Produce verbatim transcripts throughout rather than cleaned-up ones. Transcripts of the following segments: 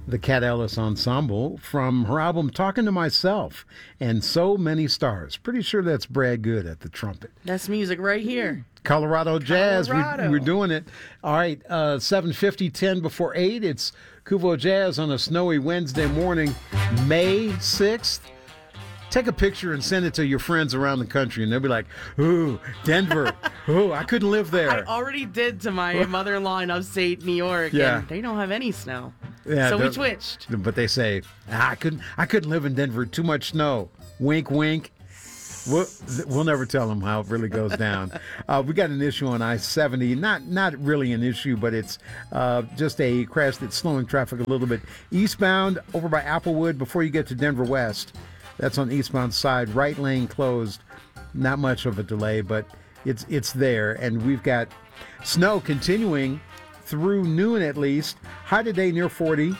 the Cat Ellis Ensemble from her album Talking to Myself and So Many Stars. Pretty sure that's Brad Good at the trumpet. That's music right here. Colorado Jazz. Colorado. We, we're doing it. All right, uh, seven fifty, ten before eight. It's Kuvo Jazz on a snowy Wednesday morning, May sixth. Take a picture and send it to your friends around the country, and they'll be like, ooh, Denver. Ooh, I couldn't live there. I already did to my mother-in-law in upstate New York, Yeah. and they don't have any snow. Yeah, so we the- switched. But they say, ah, I couldn't I couldn't live in Denver. Too much snow. Wink, wink. We'll, we'll never tell them how it really goes down. uh, we got an issue on I seventy. Not not really an issue, but it's uh, just a crash that's slowing traffic a little bit. Eastbound over by Applewood before you get to Denver West. That's on the eastbound side. Right lane closed. Not much of a delay, but it's it's there. And we've got snow continuing through noon at least. High today near forty.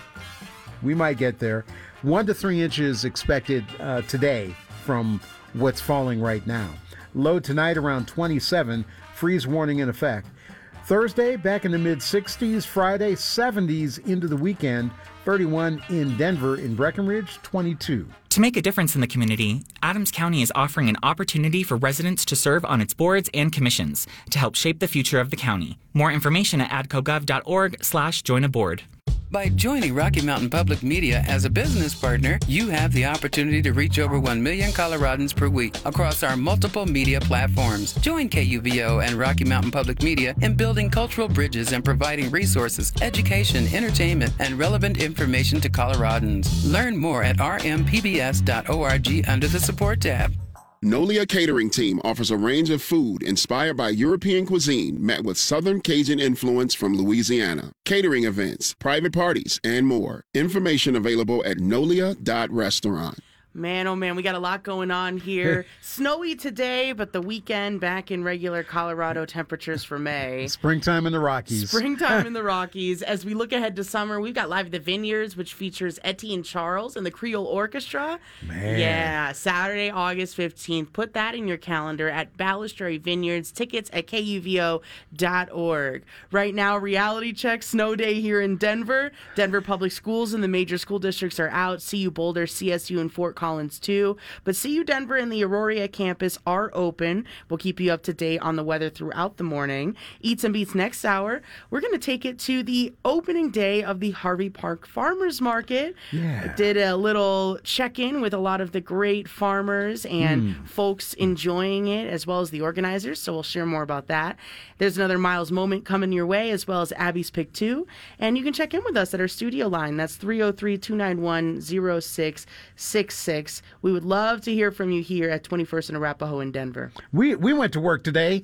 We might get there. One to three inches expected uh, today from what's falling right now. Low tonight around twenty-seven. Freeze warning in effect. Thursday back in the mid sixties. Friday seventies into the weekend. thirty-one in Denver. In Breckenridge twenty-two. To make a difference in the community, Adams County is offering an opportunity for residents to serve on its boards and commissions to help shape the future of the county. More information at adcogov.org slash join a board. By joining Rocky Mountain Public Media as a business partner, you have the opportunity to reach over one million Coloradans per week across our multiple media platforms. Join K U V O and Rocky Mountain Public Media in building cultural bridges and providing resources, education, entertainment, and relevant information to Coloradans. Learn more at r m p b s dot org under the support tab. Nolia Catering Team offers a range of food inspired by European cuisine met with Southern Cajun influence from Louisiana. Catering events, private parties, and more. Information available at nolia dot restaurant. Man, oh man, we got a lot going on here. Snowy today, but the weekend back in regular Colorado temperatures for May. Springtime in the Rockies. Springtime in the Rockies. As we look ahead to summer, we've got Live at the Vineyards, which features Etienne Charles and the Creole Orchestra. Man. Yeah, Saturday, August fifteenth. Put that in your calendar at Balustrade Vineyards. Tickets at K U V O dot org. Right now, reality check, snow day here in Denver. Denver Public Schools and the major school districts are out. C U Boulder, C S U, and Fort Collins too. But C U Denver and the Aurora campus are open. We'll keep you up to date on the weather throughout the morning. Eats and Beats next hour. We're going to take it to the opening day of the Harvey Park Farmers Market. Yeah. Did a little check-in with a lot of the great farmers and Mm. folks enjoying it, as well as the organizers. So we'll share more about that. There's another Miles moment coming your way, as well as Abby's Pick two. And you can check in with us at our studio line. That's three oh three, two nine one, oh six six six. We would love to hear from you here at twenty-first and Arapahoe in Denver. We we went to work today.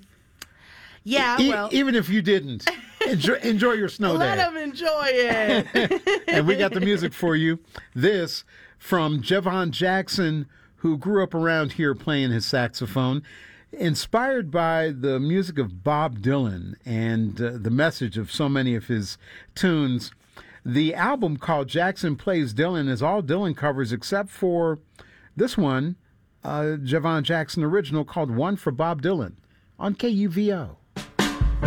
Yeah, E- well, even if you didn't, enjoy, enjoy your snow let day. them enjoy it. And we got the music for you. This from Javon Jackson, who grew up around here playing his saxophone, inspired by the music of Bob Dylan and uh, the message of so many of his tunes. The album called Jackson Plays Dylan is all Dylan covers except for this one, uh, Javon Jackson original called One for Bob Dylan on K U V O.